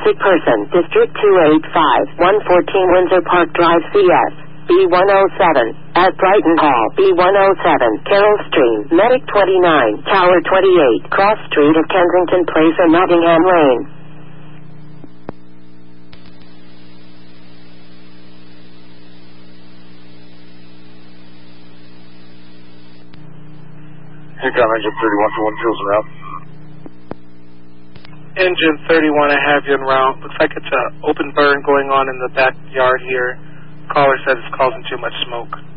sick person, District 285, 114 Windsor Park Drive, CS, B107, at Brighton Hall, B107, Carroll Stream, Medic 29, Tower 28, Cross Street of Kensington Place and Nottingham Lane. Here come Engine 31 for 1 Jules route. Engine 31, I have you en route. Looks like it's an open burn going on in the backyard here. Caller says it's causing too much smoke.